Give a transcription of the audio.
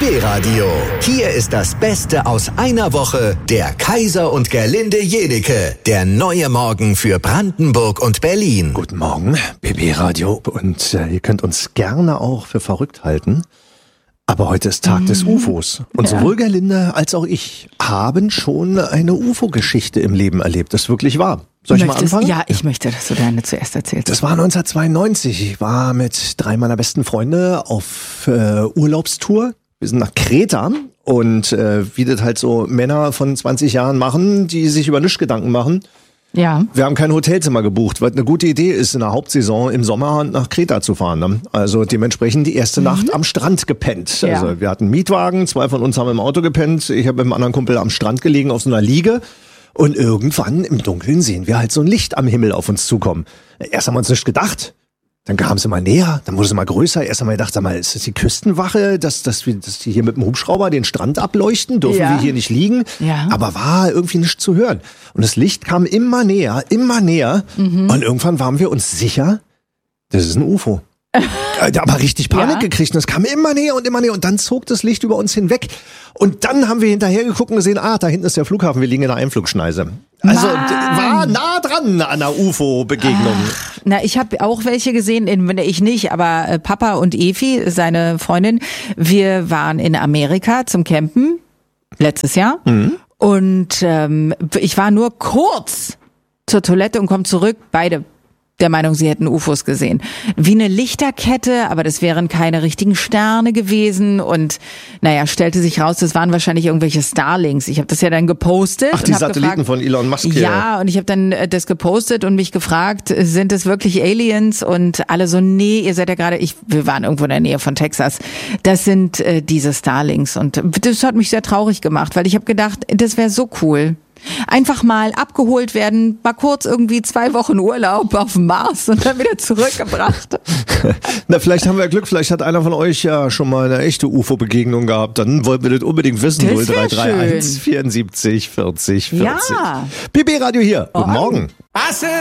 BB Radio. Hier ist das Beste aus einer Woche. Der Kaiser und Gerlinde Jenike. Der neue Morgen für Brandenburg und Berlin. Guten Morgen, BB Radio. Und ihr könnt uns gerne auch für verrückt halten. Aber heute ist Tag des UFOs. Und sowohl Gerlinde als auch ich haben schon eine UFO-Geschichte im Leben erlebt. Das ist wirklich wahr. Soll ich mal anfangen? Ja, ich möchte, dass du deine zuerst erzählst. Das war 1992. Ich war mit 3 meiner besten Freunde auf Urlaubstour. Wir sind nach Kreta und wie das halt so Männer von 20 Jahren machen, die sich über nichts Gedanken machen. Ja. Wir haben kein Hotelzimmer gebucht, weil eine gute Idee ist, in der Hauptsaison im Sommer nach Kreta zu fahren. Ne? Also dementsprechend die erste Nacht am Strand gepennt. Ja. Also wir hatten einen Mietwagen, 2 von uns haben im Auto gepennt. Ich habe mit einem anderen Kumpel am Strand gelegen auf so einer Liege. Und irgendwann im Dunkeln sehen wir halt so ein Licht am Himmel auf uns zukommen. Erst haben wir uns nicht gedacht. Dann kam es immer näher, dann wurde es immer größer. Erst haben wir gedacht, sag mal, ist das die Küstenwache, dass die hier mit dem Hubschrauber den Strand ableuchten? Dürfen wir hier nicht liegen? Ja. Aber war irgendwie nicht zu hören. Und das Licht kam immer näher, immer näher. Und irgendwann waren wir uns sicher, das ist ein UFO. Aber richtig Panik gekriegt. Und es kam immer näher und immer näher. Und dann zog das Licht über uns hinweg. Und dann haben wir hinterher geguckt und gesehen, da hinten ist der Flughafen, wir liegen in der Einflugschneise. Also war nah dran an einer UFO-Begegnung. Na, ich habe auch welche gesehen, ich nicht, aber Papa und Evi, seine Freundin, wir waren in Amerika zum Campen letztes Jahr. Und ich war nur kurz zur Toilette und komme zurück, beide der Meinung, sie hätten UFOs gesehen. Wie eine Lichterkette, aber das wären keine richtigen Sterne gewesen. Und naja, stellte sich raus, das waren wahrscheinlich irgendwelche Starlinks. Ich habe das ja dann gepostet. Ach, die Satelliten von Elon Musk hier. Ja, und ich habe dann das gepostet und mich gefragt, sind es wirklich Aliens? Und alle so, nee, ihr seid ja gerade, wir waren irgendwo in der Nähe von Texas. Das sind diese Starlinks. Und das hat mich sehr traurig gemacht, weil ich habe gedacht, das wäre so cool. Einfach mal abgeholt werden, mal kurz irgendwie 2 Wochen Urlaub auf dem Mars und dann wieder zurückgebracht. Na, vielleicht haben wir Glück, vielleicht hat einer von euch ja schon mal eine echte UFO-Begegnung gehabt. Dann wollten wir das unbedingt wissen. Das 0331 74 40 40. Ja. BB Radio hier. Guten Morgen.